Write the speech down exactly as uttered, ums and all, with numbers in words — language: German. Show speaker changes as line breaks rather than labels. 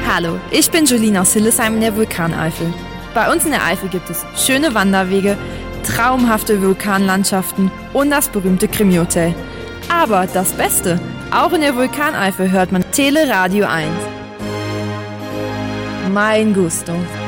Hallo, ich bin Julina aus Hildesheim in der Vulkaneifel. Bei uns in der Eifel gibt es schöne Wanderwege, traumhafte Vulkanlandschaften und das berühmte Krimi-Hotel. Aber das Beste, auch in der Vulkaneifel hört man Teleradio eins. Mein Gusto.